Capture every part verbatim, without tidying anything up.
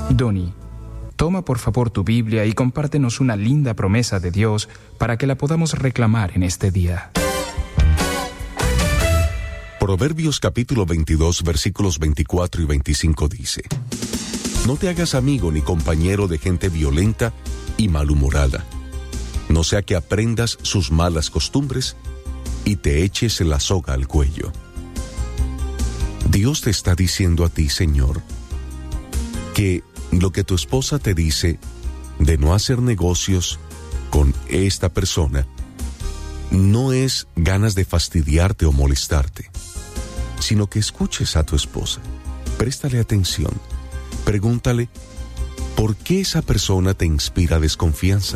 Donnie, toma por favor tu Biblia y compártenos una linda promesa de Dios para que la podamos reclamar en este día. Proverbios capítulo veintidós, versículos veinticuatro y veinticinco dice: No te hagas amigo ni compañero de gente violenta y malhumorada, no sea que aprendas sus malas costumbres y te eches la soga al cuello. Dios te está diciendo a ti, Señor, que lo que tu esposa te dice de no hacer negocios con esta persona no es ganas de fastidiarte o molestarte, sino que escuches a tu esposa, préstale atención, pregúntale, ¿por qué esa persona te inspira desconfianza?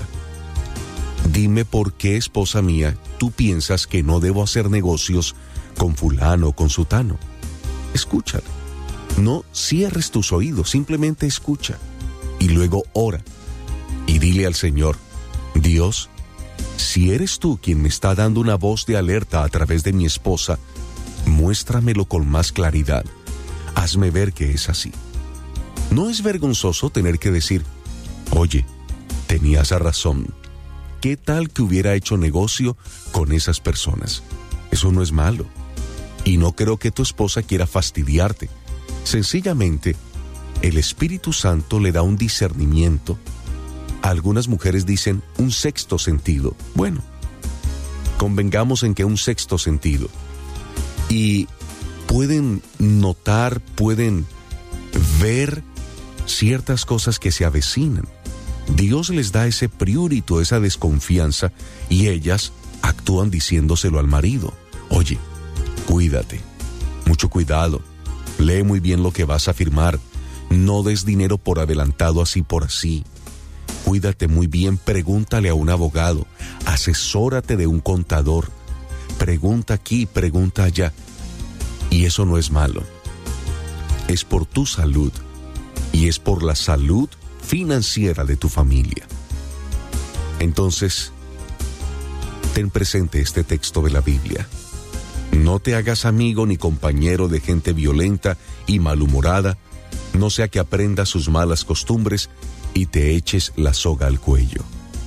Dime por qué, esposa mía, tú piensas que no debo hacer negocios con fulano o con sutano. Escúchale. No cierres tus oídos, simplemente escucha. Y luego ora. Y dile al Señor: Dios, si eres tú quien me está dando una voz de alerta a través de mi esposa, muéstramelo con más claridad. Hazme ver que es así. No es vergonzoso tener que decir: oye, tenías razón. ¿Qué tal que hubiera hecho negocio con esas personas? Eso no es malo. Y no creo que tu esposa quiera fastidiarte. Sencillamente, el Espíritu Santo le da un discernimiento. Algunas mujeres dicen un sexto sentido. Bueno, convengamos en que un sexto sentido. Y pueden notar, pueden ver ciertas cosas que se avecinan. Dios les da ese prurito, esa desconfianza, y ellas actúan diciéndoselo al marido. Oye, cuídate, mucho cuidado, lee muy bien lo que vas a firmar, no des dinero por adelantado así por así. Cuídate muy bien, pregúntale a un abogado, asesórate de un contador, pregunta aquí, pregunta allá. Y eso no es malo. Es por tu salud y es por la salud financiera de tu familia. Entonces, ten presente este texto de la Biblia. No te hagas amigo ni compañero de gente violenta y malhumorada, no sea que aprendas sus malas costumbres y te eches la soga al cuello.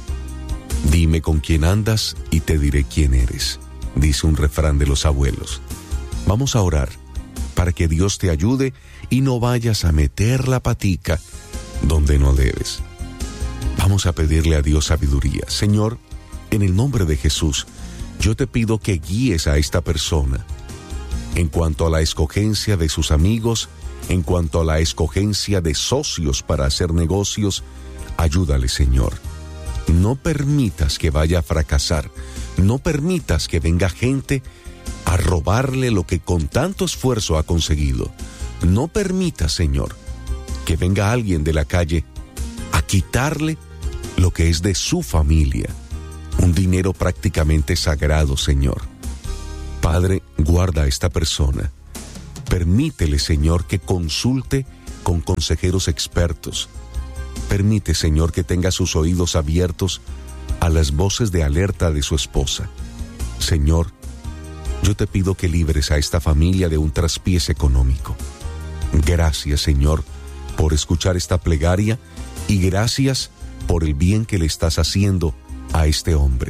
Dime con quién andas y te diré quién eres, dice un refrán de los abuelos. Vamos a orar para que Dios te ayude y no vayas a meter la patica donde no debes. Vamos a pedirle a Dios sabiduría. Señor, en el nombre de Jesús, yo te pido que guíes a esta persona en cuanto a la escogencia de sus amigos, en cuanto a la escogencia de socios para hacer negocios. Ayúdale, Señor. No permitas que vaya a fracasar. No permitas que venga gente a robarle lo que con tanto esfuerzo ha conseguido. No permitas, Señor, que venga alguien de la calle a quitarle lo que es de su familia. Un dinero prácticamente sagrado, Señor. Padre, guarda a esta persona. Permítele, Señor, que consulte con consejeros expertos. Permite, Señor, que tenga sus oídos abiertos a las voces de alerta de su esposa. Señor, yo te pido que libres a esta familia de un traspiés económico. Gracias, Señor, por escuchar esta plegaria y gracias por el bien que le estás haciendo a este hombre.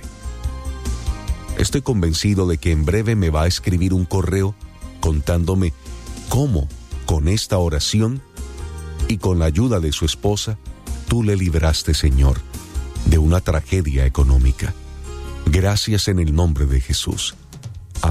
Estoy convencido de que en breve me va a escribir un correo contándome cómo, con esta oración y con la ayuda de su esposa, tú le libraste, Señor, de una tragedia económica. Gracias en el nombre de Jesús.